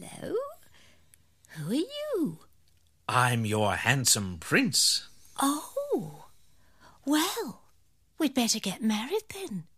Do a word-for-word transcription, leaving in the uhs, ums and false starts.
Hello. Who are you? I'm your handsome prince. Oh. Well, we'd better get married then.